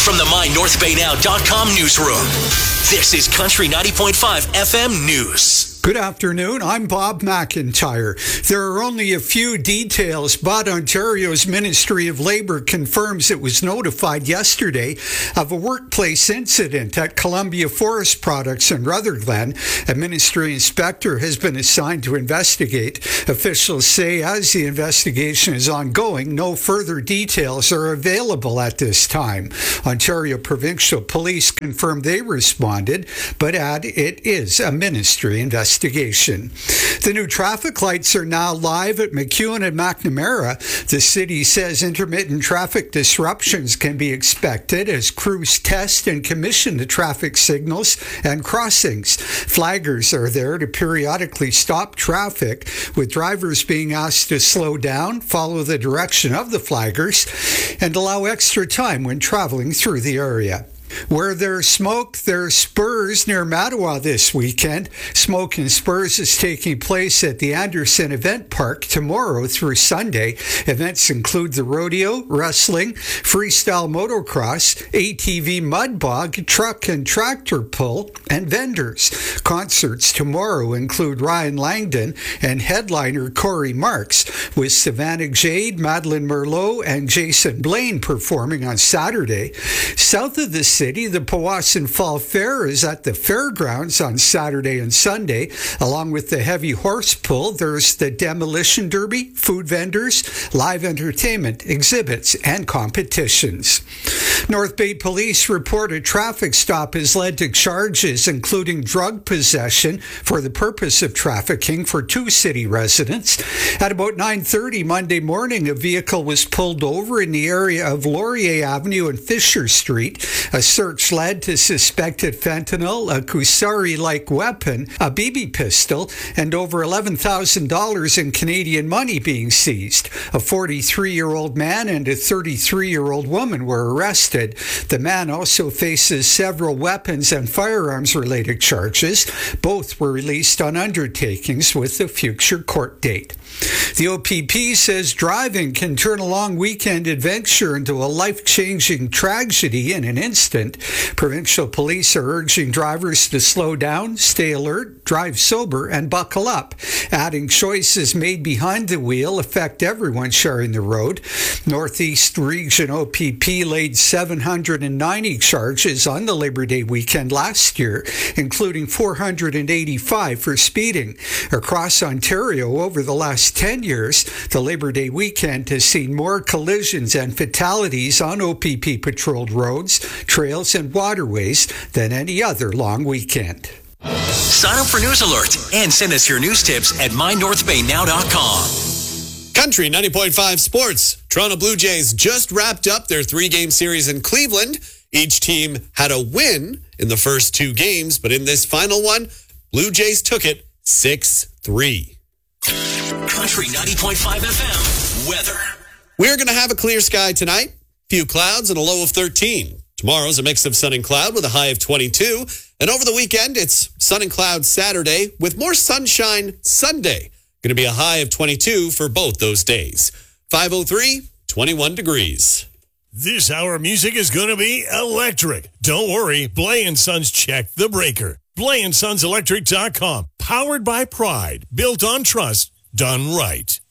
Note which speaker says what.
Speaker 1: From the MyNorthBayNow.com newsroom, this is Country 90.5 FM News.
Speaker 2: Good afternoon, I'm Bob McIntyre. There are only a few details, but Ontario's Ministry of Labour confirms it was notified yesterday of a workplace incident at Columbia Forest Products in Rutherglen. A ministry inspector has been assigned to investigate. Officials say as the investigation is ongoing, no further details are available at this time. Ontario Provincial Police confirmed they responded, but add it is a ministry investigation. The new traffic lights are now live at McEwen and McNamara. The city says intermittent traffic disruptions can be expected as crews test and commission the traffic signals and crossings. Flaggers are there to periodically stop traffic, with drivers being asked to slow down, follow the direction of the flaggers, and allow extra time when traveling through the area. Where there's smoke, there's Spurs near Mattawa this weekend. Smoke and Spurs is taking place at the Anderson Event Park tomorrow through Sunday. Events include the rodeo, wrestling, freestyle motocross, ATV mud bog, truck and tractor pull, and vendors. Concerts tomorrow include Ryan Langdon and headliner Corey Marks, with Savannah Jade, Madeline Merlot, and Jason Blaine performing on Saturday. South of the city, the Powassan Fall Fair is at the fairgrounds on Saturday and Sunday. Along with the heavy horse pull, there's the demolition derby, food vendors, live entertainment, exhibits, and competitions. North Bay Police report a traffic stop has led to charges including drug possession for the purpose of trafficking for two city residents. At about 9:30 Monday morning, a vehicle was pulled over in the area of Laurier Avenue and Fisher Street. A search led to suspected fentanyl, a Kusari-like weapon, a BB pistol, and over $11,000 in Canadian money being seized. A 43-year-old man and a 33-year-old woman were arrested. The man also faces several weapons and firearms-related charges. Both were released on undertakings with a future court date. The OPP says driving can turn a long weekend adventure into a life-changing tragedy in an instant. Provincial police are urging drivers to slow down, stay alert, drive sober, and buckle up. Adding choices made behind the wheel affect everyone sharing the road. Northeast Region OPP laid 790 charges on the Labor Day weekend last year, including 485 for speeding. Across Ontario, over the last 10 years, the Labor Day weekend has seen more collisions and fatalities on OPP-patrolled roads, trails, and waterways than any other long weekend.
Speaker 1: Sign up for News Alert and send us your news tips at MyNorthBayNow.com.
Speaker 3: Country 90.5 Sports. Toronto Blue Jays just wrapped up their three-game series in Cleveland. Each team had a win in the first two games, but in this final one, Blue Jays took it 6-3.
Speaker 1: Country 90.5 FM weather.
Speaker 3: We're going to have a clear sky tonight. Few clouds and a low of 13. Tomorrow's a mix of sun and cloud with a high of 22. And over the weekend, it's sun and cloud Saturday with more sunshine Sunday. Going to be a high of 22 for both those days. 503, 21 degrees.
Speaker 4: This hour of music is going to be electric. Don't worry, Blay & Sons checked the breaker. BlayandSonsElectric.com. Powered by pride. Built on trust. Done right.